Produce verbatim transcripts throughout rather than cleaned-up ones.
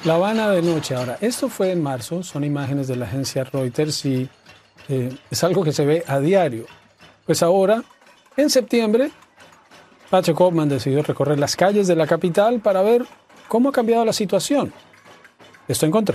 La Habana de noche. Ahora, esto fue en marzo, son imágenes de la agencia Reuters y eh, es algo que se ve a diario. Pues ahora, en septiembre, Patrick Hoffman decidió recorrer las calles de la capital para ver cómo ha cambiado la situación. Esto encontró.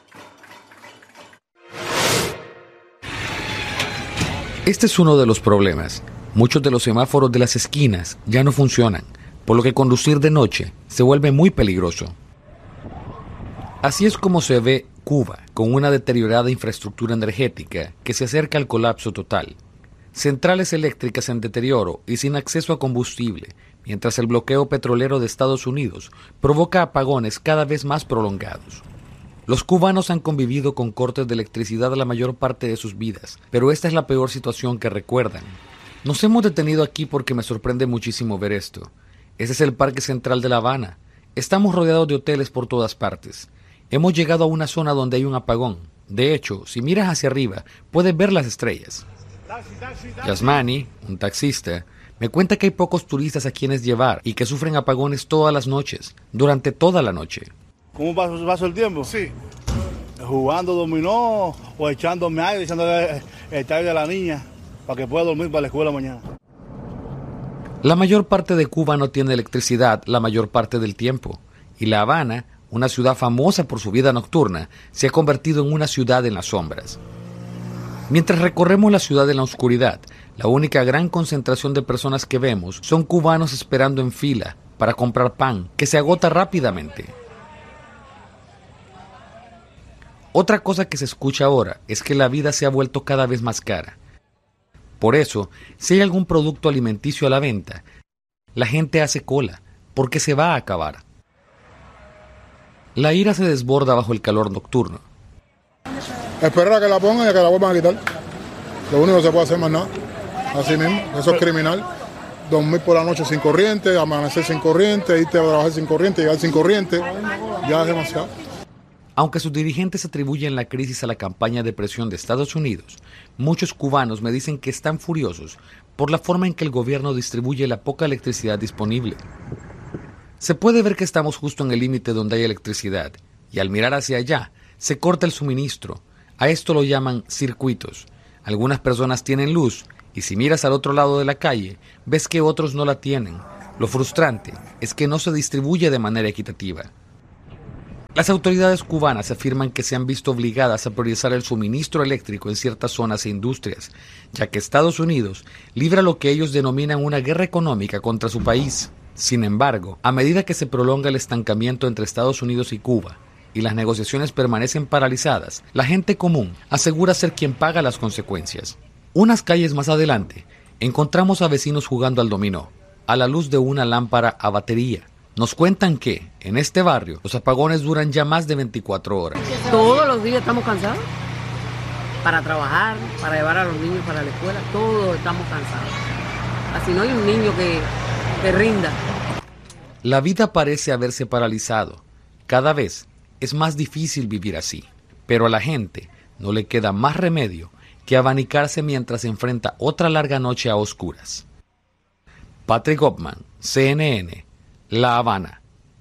Este es uno de los problemas. Muchos de los semáforos de las esquinas ya no funcionan, por lo que conducir de noche se vuelve muy peligroso. Así es como se ve Cuba, con una deteriorada infraestructura energética que se acerca al colapso total. Centrales eléctricas en deterioro y sin acceso a combustible, mientras el bloqueo petrolero de Estados Unidos provoca apagones cada vez más prolongados. Los cubanos han convivido con cortes de electricidad la mayor parte de sus vidas, pero esta es la peor situación que recuerdan. Nos hemos detenido aquí porque me sorprende muchísimo ver esto. Ese es el Parque Central de La Habana. Estamos rodeados de hoteles por todas partes. Hemos llegado a una zona donde hay un apagón. De hecho, si miras hacia arriba, puedes ver las estrellas. Yasmani, un taxista, me cuenta que hay pocos turistas a quienes llevar y que sufren apagones todas las noches, durante toda la noche. ¿Cómo pasa el tiempo? Sí. Jugando dominó o echándome aire, echándole el tallo de la niña para que pueda dormir para la escuela mañana. La mayor parte de Cuba no tiene electricidad la mayor parte del tiempo, y La Habana, una ciudad famosa por su vida nocturna, se ha convertido en una ciudad en las sombras. Mientras recorremos la ciudad en la oscuridad, la única gran concentración de personas que vemos son cubanos esperando en fila para comprar pan, que se agota rápidamente. Otra cosa que se escucha ahora es que la vida se ha vuelto cada vez más cara. Por eso, si hay algún producto alimenticio a la venta, la gente hace cola, porque se va a acabar. La ira se desborda bajo el calor nocturno. Esperar a que la pongan y a que la vuelvan a quitar. Lo único que se puede hacer más nada. Así mismo, eso es criminal. Dormir por la noche sin corriente, amanecer sin corriente, irte a trabajar sin corriente, llegar sin corriente, ya es demasiado. Aunque sus dirigentes atribuyen la crisis a la campaña de presión de Estados Unidos, muchos cubanos me dicen que están furiosos por la forma en que el gobierno distribuye la poca electricidad disponible. Se puede ver que estamos justo en el límite donde hay electricidad, y al mirar hacia allá, se corta el suministro. A esto lo llaman circuitos. Algunas personas tienen luz, y si miras al otro lado de la calle, ves que otros no la tienen. Lo frustrante es que no se distribuye de manera equitativa. Las autoridades cubanas afirman que se han visto obligadas a priorizar el suministro eléctrico en ciertas zonas e industrias, ya que Estados Unidos libra lo que ellos denominan una guerra económica contra su país. Sin embargo, a medida que se prolonga el estancamiento entre Estados Unidos y Cuba, y las negociaciones permanecen paralizadas, la gente común asegura ser quien paga las consecuencias. Unas calles más adelante, encontramos a vecinos jugando al dominó, a la luz de una lámpara a batería. Nos cuentan que, en este barrio, los apagones duran ya más de veinticuatro horas. Todos los días estamos cansados. Para trabajar, para llevar a los niños para la escuela, todos estamos cansados. Así no hay un niño que, que rinda. La vida parece haberse paralizado. Cada vez es más difícil vivir así. Pero a la gente no le queda más remedio que abanicarse mientras enfrenta otra larga noche a oscuras. Patrick Hoffman, C N N, La Habana.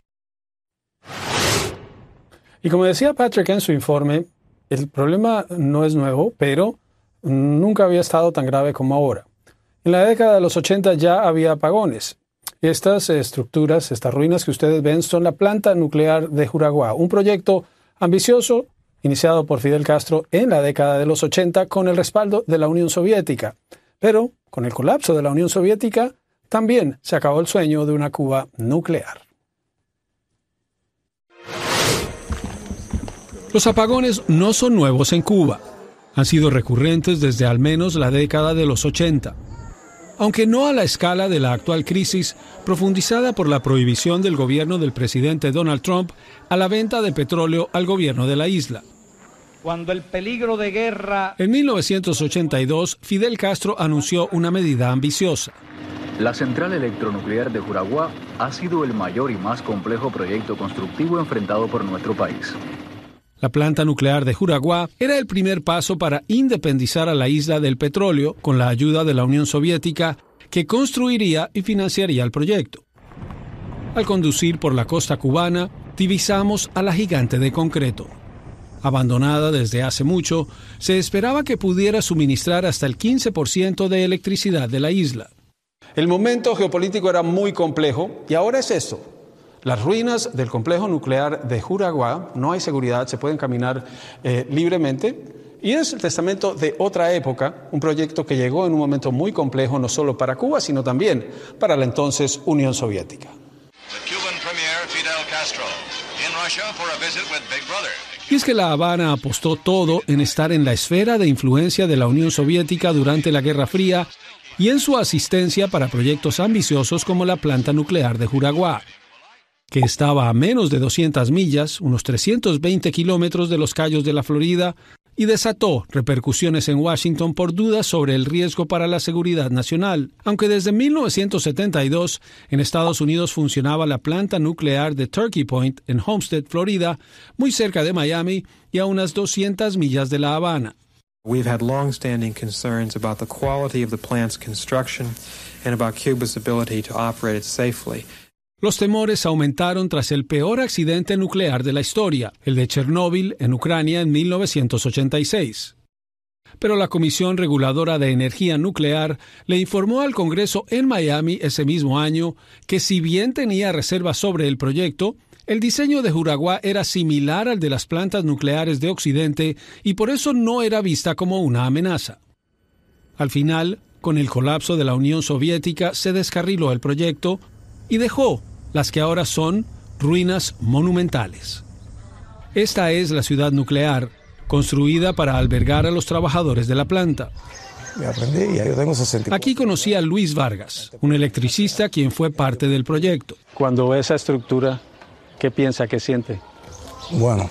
Y como decía Patrick en su informe, el problema no es nuevo, pero nunca había estado tan grave como ahora. En la década de los ochenta ya había apagones. Estas estructuras, estas ruinas que ustedes ven, son la planta nuclear de Juraguá, un proyecto ambicioso iniciado por Fidel Castro en la década de los ochenta con el respaldo de la Unión Soviética. Pero con el colapso de la Unión Soviética, también se acabó el sueño de una Cuba nuclear. Los apagones no son nuevos en Cuba. Han sido recurrentes desde al menos la década de los ochenta. Aunque no a la escala de la actual crisis, profundizada por la prohibición del gobierno del presidente Donald Trump a la venta de petróleo al gobierno de la isla. Cuando el peligro de guerra... En mil novecientos ochenta y dos, Fidel Castro anunció una medida ambiciosa. La central electronuclear de Juraguá ha sido el mayor y más complejo proyecto constructivo enfrentado por nuestro país. La planta nuclear de Juraguá era el primer paso para independizar a la isla del petróleo con la ayuda de la Unión Soviética, que construiría y financiaría el proyecto. Al conducir por la costa cubana, divisamos a la gigante de concreto. Abandonada desde hace mucho, se esperaba que pudiera suministrar hasta el quince por ciento de electricidad de la isla. El momento geopolítico era muy complejo y ahora es esto. Las ruinas del complejo nuclear de Juraguá, no hay seguridad, se pueden caminar eh, libremente. Y es el testamento de otra época, un proyecto que llegó en un momento muy complejo no solo para Cuba, sino también para la entonces Unión Soviética. Y es que La Habana apostó todo en estar en la esfera de influencia de la Unión Soviética durante la Guerra Fría y en su asistencia para proyectos ambiciosos como la planta nuclear de Juraguá, que estaba a menos de doscientas millas, unos trescientos veinte kilómetros de los Cayos de la Florida, y desató repercusiones en Washington por dudas sobre el riesgo para la seguridad nacional, aunque desde mil novecientos setenta y dos en Estados Unidos funcionaba la planta nuclear de Turkey Point en Homestead, Florida, muy cerca de Miami y a unas doscientas millas de La Habana. We've had long-standing concerns about the quality of the plant's construction and about Cuba's ability to operate it safely. Los temores aumentaron tras el peor accidente nuclear de la historia, el de Chernóbil en Ucrania en mil novecientos ochenta y seis. Pero la Comisión Reguladora de Energía Nuclear le informó al Congreso en Miami ese mismo año que si bien tenía reservas sobre el proyecto, el diseño de Juraguá era similar al de las plantas nucleares de Occidente y por eso no era vista como una amenaza. Al final, con el colapso de la Unión Soviética, se descarriló el proyecto y dejó las que ahora son ruinas monumentales. Esta es la ciudad nuclear, construida para albergar a los trabajadores de la planta. Me aprendí, ya yo tengo sesenta. Aquí conocí a Luis Vargas, un electricista quien fue parte del proyecto. Cuando ve esa estructura, ¿qué piensa, qué siente? Bueno,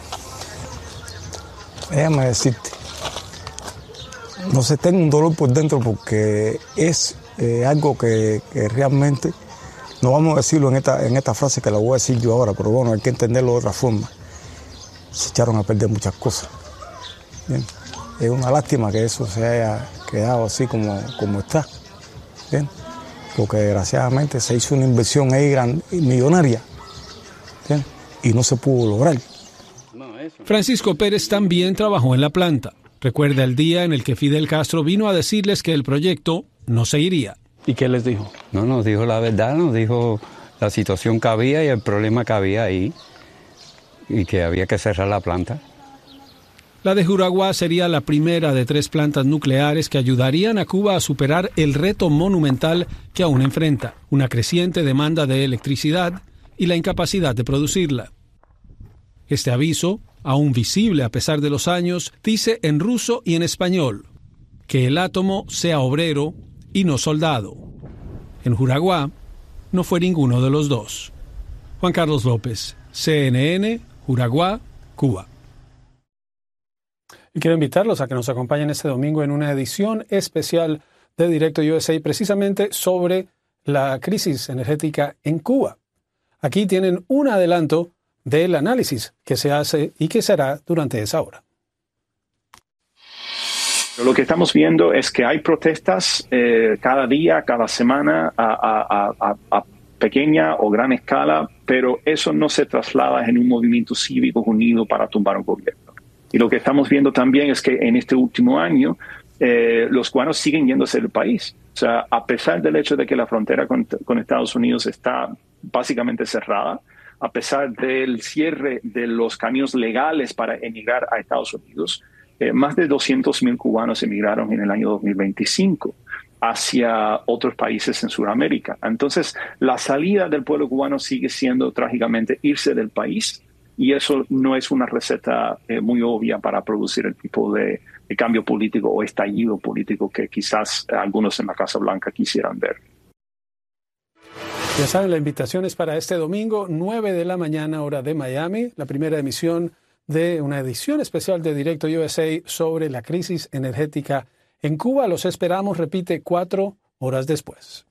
déjame decirte, no sé, tengo un dolor por dentro porque es eh, algo que, que realmente... No vamos a decirlo en esta, en esta frase que la voy a decir yo ahora, pero bueno, hay que entenderlo de otra forma. Se echaron a perder muchas cosas. Bien. Es una lástima que eso se haya quedado así como, como está. Bien. Porque desgraciadamente se hizo una inversión ahí gran, millonaria. Bien. Y no se pudo lograr. Francisco Pérez también trabajó en la planta. Recuerda el día en el que Fidel Castro vino a decirles que el proyecto no seguiría. ¿Y qué les dijo? No, nos dijo la verdad, nos dijo la situación que había y el problema que había ahí y que había que cerrar la planta. La de Juraguá sería la primera de tres plantas nucleares que ayudarían a Cuba a superar el reto monumental que aún enfrenta, una creciente demanda de electricidad y la incapacidad de producirla. Este aviso, aún visible a pesar de los años, dice en ruso y en español que el átomo sea obrero y no soldado. En Juraguá no fue ninguno de los dos. Juan Carlos López, C N N, Juraguá, Cuba. Y quiero invitarlos a que nos acompañen este domingo en una edición especial de Directo U S A precisamente sobre la crisis energética en Cuba. Aquí tienen un adelanto del análisis que se hace y que se hará durante esa hora. Lo que estamos viendo es que hay protestas eh, cada día, cada semana, a, a, a, a pequeña o gran escala, pero eso no se traslada en un movimiento cívico unido para tumbar un gobierno. Y lo que estamos viendo también es que en este último año eh, los cubanos siguen yéndose del país. O sea, a pesar del hecho de que la frontera con, con Estados Unidos está básicamente cerrada, a pesar del cierre de los caminos legales para emigrar a Estados Unidos, Eh, más de doscientos mil cubanos emigraron en el año dos mil veinticinco hacia otros países en Sudamérica. Entonces, la salida del pueblo cubano sigue siendo trágicamente irse del país y eso no es una receta eh, muy obvia para producir el tipo de, de cambio político o estallido político que quizás algunos en la Casa Blanca quisieran ver. Ya saben, la invitación es para este domingo, nueve de la mañana, hora de Miami, la primera emisión de una edición especial de Directo U S A sobre la crisis energética en Cuba. Los esperamos, repite, cuatro horas después.